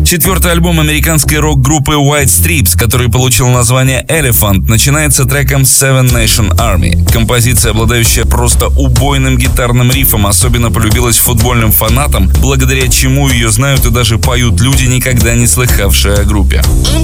Четвертый альбом американской рок-группы White Stripes, который получил название Elephant, начинается треком Seven Nation Army. Композиция, обладающая просто убойным гитарным рифом, особенно полюбилась футбольным фанатам, благодаря чему ее знают и даже поют люди, никогда не слыхавшие о группе.